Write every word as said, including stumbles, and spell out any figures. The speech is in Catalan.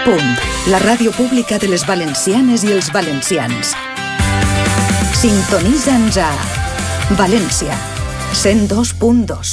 Punt, la ràdio pública de les valencianes i els valencians. Sintonitza'ns a València, cent dos punt dos.